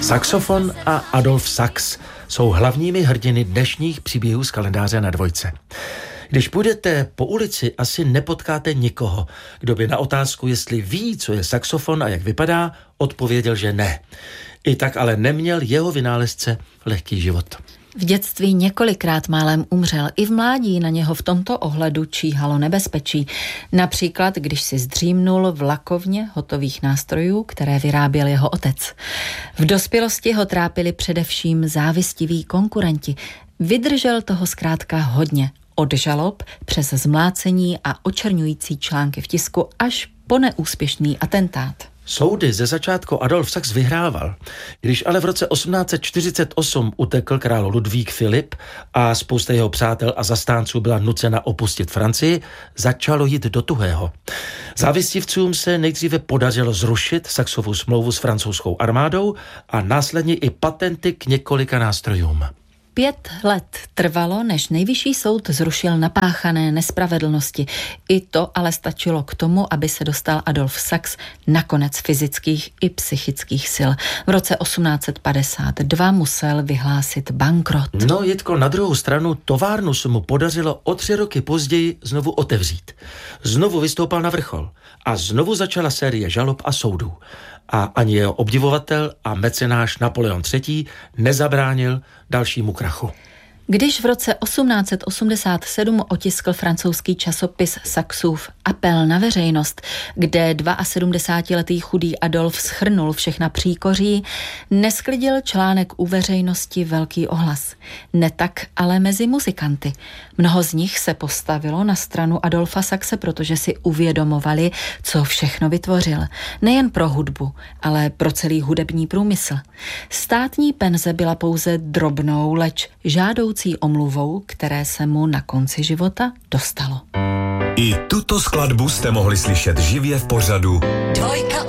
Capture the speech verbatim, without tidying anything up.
Saxofon a Adolf Sax jsou hlavními hrdiny dnešních příběhů z kalendáře na dvojce. Když půjdete po ulici, asi nepotkáte nikoho, kdo by na otázku, jestli ví, co je saxofon a jak vypadá, odpověděl, že ne. I tak ale neměl jeho vynálezce lehký život. V dětství několikrát málem umřel, i v mládí na něho v tomto ohledu číhalo nebezpečí. Například, když si zdřímnul v lakovně hotových nástrojů, které vyráběl jeho otec. V dospělosti ho trápili především závistiví konkurenti. Vydržel toho zkrátka hodně. Od žalob přes zmlácení a očerňující články v tisku až po neúspěšný atentát. Soudy ze začátku Adolf Sax vyhrával. Když ale v roce osmnáct set čtyřicet osm utekl král Ludvík Filip a spousta jeho přátel a zastánců byla nucena opustit Francii, začalo jít do tuhého. Závistivcům se nejdříve podařilo zrušit Saxovu smlouvu s francouzskou armádou a následně i patenty k několika nástrojům. Pět let trvalo, než nejvyšší soud zrušil napáchané nespravedlnosti. I to ale stačilo k tomu, aby se dostal Adolf Sax nakonec fyzických i psychických sil. V roce osmnáct set padesát dva musel vyhlásit bankrot. No, Jitko, na druhou stranu továrnu se mu podařilo o tři roky později znovu otevřít. Znovu vystoupal na vrchol a znovu začala série žalob a soudů. A ani jeho obdivovatel a mecenáš Napoleon třetí nezabránil dalšímu krachu. Když v roce osmnáct set osmdesát sedm otiskl francouzský časopis Saxův Apel na veřejnost, kde sedmdesátidvouletý chudý Adolf shrnul všechna příkoří, nesklidil článek u veřejnosti velký ohlas. Ne tak ale mezi muzikanty. Mnoho z nich se postavilo na stranu Adolfa Saxe, protože si uvědomovali, co všechno vytvořil. Nejen pro hudbu, ale pro celý hudební průmysl. Státní penze byla pouze drobnou, leč žádoucí omluvou, které se mu na konci života dostalo. I tuto skladbu jste mohli slyšet živě v pořadu Dvojka